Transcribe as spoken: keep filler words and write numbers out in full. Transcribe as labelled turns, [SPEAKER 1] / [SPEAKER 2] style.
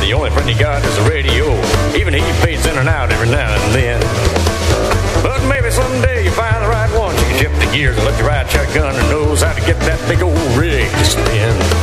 [SPEAKER 1] the only friend you got is the radio. Even he fades in and out every now and then. But maybe someday you find the right one. You can shift the gears and let you ride shotgun and knows how to get that big old rig to spin.